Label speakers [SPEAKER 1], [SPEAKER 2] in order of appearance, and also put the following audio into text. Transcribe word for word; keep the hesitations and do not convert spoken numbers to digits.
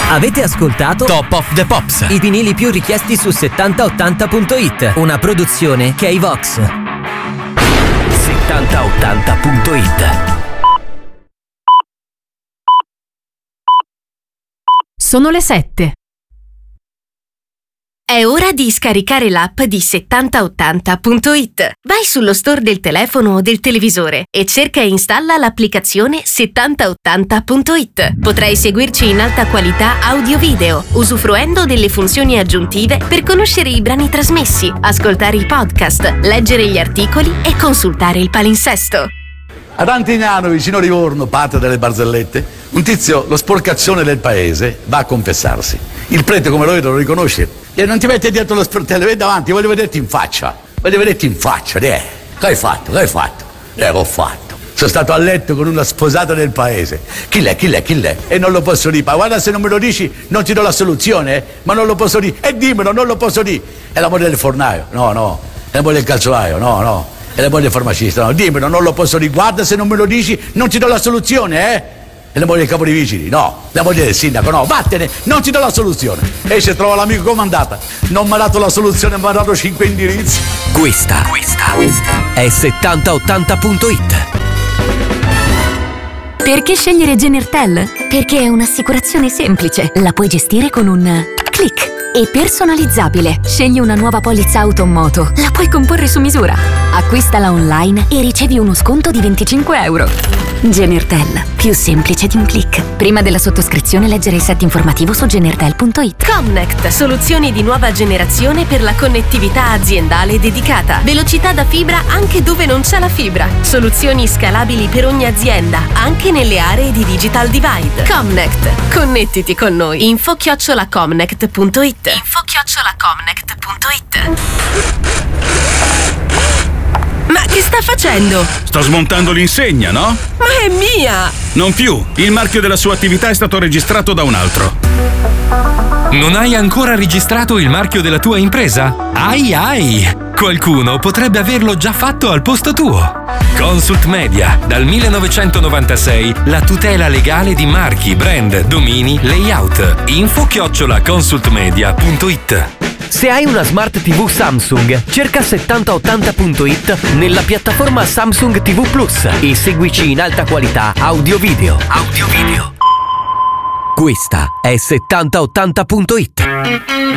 [SPEAKER 1] Avete ascoltato
[SPEAKER 2] Top of the Pops,
[SPEAKER 1] i vinili più richiesti su settanta ottanta punto it, una produzione K-Vox. settanta ottanta punto it.
[SPEAKER 3] Sono le sette.
[SPEAKER 4] È ora di scaricare l'app di settanta ottanta punto it. Vai sullo store del telefono o del televisore e cerca e installa l'applicazione settanta ottanta punto it. Potrai seguirci in alta qualità audio-video, usufruendo delle funzioni aggiuntive per conoscere i brani trasmessi, ascoltare i podcast, leggere gli articoli e consultare il palinsesto.
[SPEAKER 5] Ad Antignano, vicino a Livorno, parte delle Barzellette, un tizio, lo sporcaccione del paese, va a confessarsi. Il prete, come lo vedo, lo riconosce e non ti mette dietro lo sportello, vedi davanti, voglio vederti in faccia, voglio vederti in faccia, eh. Che hai fatto, che hai fatto? Eh, che ho fatto? Sono stato a letto con una sposata del paese. Chi l'è, chi l'è, chi l'è? E non lo posso dire, ma guarda, se non me lo dici non ti do la soluzione, eh? Ma non lo posso dire, e dimmelo, non lo posso dire. È la moglie del fornaio, no, no, è la moglie del calzolaio, no, no. E la moglie del farmacista, no, dimmelo, non lo posso dire, guarda, se non me lo dici non ti do la soluzione, eh? E la moglie del capo dei vigili, no, la moglie del sindaco, no, vattene, non ti do la soluzione. Esce, trova l'amico comandata, non mi ha dato la soluzione, mi ha dato cinque indirizzi.
[SPEAKER 1] Questa, questa è settanta ottanta punto it.
[SPEAKER 3] Perché scegliere Genertel? Perché è un'assicurazione semplice, la puoi gestire con un click. E personalizzabile. Scegli una nuova polizza auto o moto. La puoi comporre su misura. Acquistala online e ricevi uno sconto di venticinque euro. Genertel, più semplice di un click. Prima della sottoscrizione leggere il set informativo su genertel punto it.
[SPEAKER 4] Comnect, soluzioni di nuova generazione per la connettività aziendale dedicata. Velocità da fibra anche dove non c'è la fibra. Soluzioni scalabili per ogni azienda, anche nelle aree di digital divide. Comnect, connettiti con noi. Info chiocciola comnect punto it. Info chiocciola comnect punto it. Ma che sta facendo?
[SPEAKER 6] Sto smontando l'insegna, no?
[SPEAKER 4] Ma è mia!
[SPEAKER 6] Non più. Il marchio della sua attività è stato registrato da un altro.
[SPEAKER 7] Non hai ancora registrato il marchio della tua impresa? Ai ai! Qualcuno potrebbe averlo già fatto al posto tuo. Consult Media, dal millenovecentonovantasei, la tutela legale di marchi, brand, domini, layout. Info chiocciola consultmedia punto it.
[SPEAKER 1] Se hai una smart tivù Samsung, cerca settanta ottanta punto it nella piattaforma Samsung tivù Plus e seguici in alta qualità audio-video. Audio-video. Questa è settanta ottanta punto it.